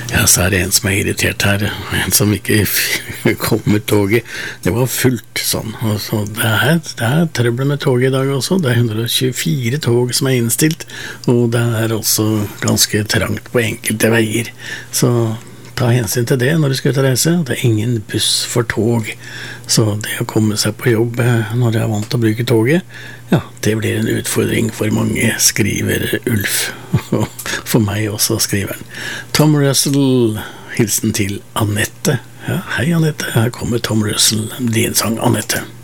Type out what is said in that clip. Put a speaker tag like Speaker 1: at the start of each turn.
Speaker 1: Ja, så er det en som er irritert her, en som ikke kom med toget. Det var fullt sånn, og så det er trøbbel med toget i dag også. Det er 124 tog som er innstilt, og det er også ganske trangt på enkelte veier. Så ta hensyn til det når du skal ut og reise. Det er ingen buss for tog, så det å komme seg på jobb når du er vant til å bruke toget, ja, det blir en utfordring for mange, skriver Ulf. Og for meg også, skriver han. Tom Russell, hilsen til Annette. Ja, hei Annette, her kommer Tom Russell, din sang Annette.